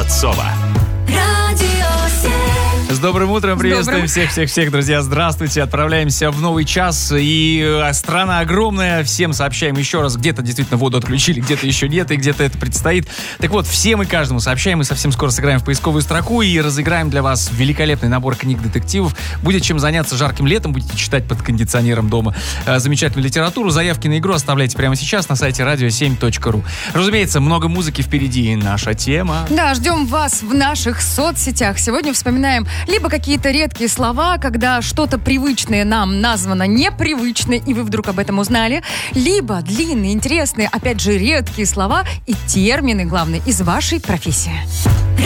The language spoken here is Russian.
Молодцова. С добрым утром, приветствуем всех, друзья, здравствуйте, отправляемся в новый час, и страна огромная, всем сообщаем еще раз, где-то действительно воду отключили, где-то еще нет, и где-то это предстоит. Так вот, всем и каждому сообщаем, мы совсем скоро сыграем в поисковую строку и разыграем для вас великолепный набор книг-детективов. Будет чем заняться жарким летом, будете читать под кондиционером дома замечательную литературу. Заявки на игру оставляйте прямо сейчас на сайте radio7.ru. Разумеется, много музыки впереди, и наша тема. Да, ждем вас в наших соцсетях. Сегодня вспоминаем либо какие-то редкие слова, когда что-то привычное нам названо непривычно, и вы вдруг об этом узнали, либо длинные, интересные, опять же, редкие слова и термины, главное, из вашей профессии.